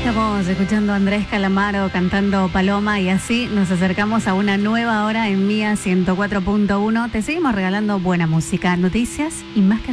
Estamos escuchando a Andrés Calamaro cantando Paloma y así nos acercamos a una nueva hora en Mía 104.1. Te seguimos regalando buena música, noticias y más que